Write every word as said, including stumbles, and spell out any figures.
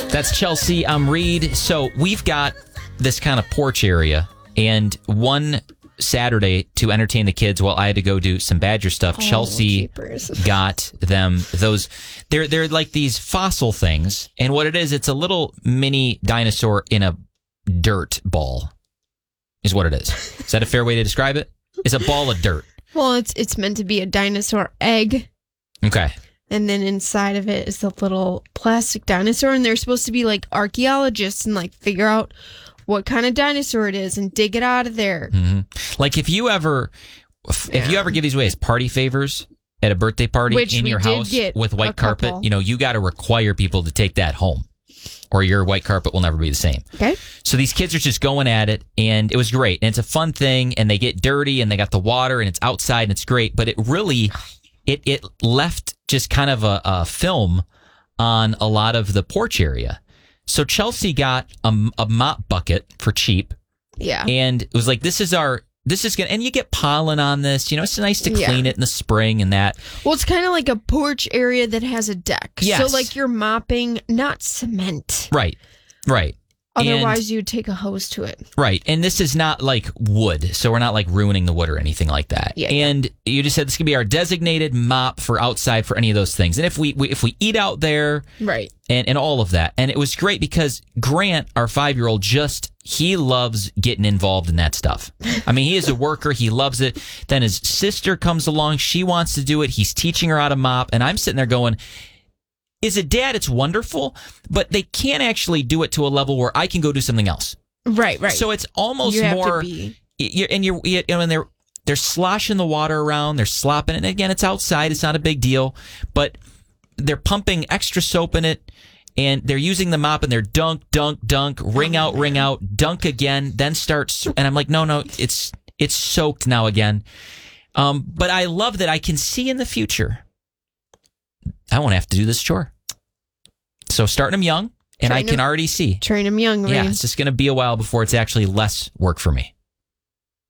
That's Chelsea. I'm Reed. So we've got this kind of porch area, and one Saturday to entertain the kids while I had to go do some Badger stuff, Oh, Chelsea jeepers. got them those. They're they're like these fossil things, and what it is, it's a little mini dinosaur in a dirt ball, is what it is. Is that a fair way to describe it? It's a ball of dirt. Well, it's it's meant to be a dinosaur egg. Okay. And then inside of it is the little plastic dinosaur, and they're supposed to be like archaeologists and like figure out what kind of dinosaur it is and dig it out of there. Mm-hmm. Like if you ever, if Yeah. you ever give these away as party favors at a birthday party Which in we your did house get with a white carpet, couple. you know, you got to require people to take that home, or your white carpet will never be the same. Okay. So these kids are just going at it, and it was great. And it's a fun thing, and they get dirty, and they got the water, and it's outside, and it's great. But it really, it it left just kind of a, a film on a lot of the porch area. So Chelsea got a, a mop bucket for cheap, Yeah. and it was like, this is our, this is going to, and you get pollen on this. You know, it's nice to Yeah. clean it in the spring and that. Well, it's kind of like a porch area that has a deck. Yes. So like you're mopping, not cement. Right, right. Otherwise, you'd take a hose to it. Right. And this is not like wood, so we're not like ruining the wood or anything like that. Yeah, yeah. and you just said this can be our designated mop for outside for any of those things. And if we, we if we eat out there Right. and, and all of that. And it was great because Grant, our five-year-old, just, he loves getting involved in that stuff. I mean, he is a worker. He loves it. Then his sister comes along. She wants to do it. He's teaching her how to mop. And I'm sitting there going, is it, Dad? It's wonderful, but they can't actually do it to a level where I can go do something else. Right, right. So it's almost You have to more, be- you're, and you're, you know, and they're they're sloshing the water around, they're slopping it. And again, it's outside, it's not a big deal, but they're pumping extra soap in it, and they're using the mop, and they're dunk, dunk, dunk, ring out, ring out, dunk again, then start. And I'm like, no, no, it's it's soaked now again. Um, but I love that I can see in the future, I won't have to do this chore. So starting them young, and Train I can them- already see. Train them young, Yeah, Reed. it's just going to be a while before it's actually less work for me.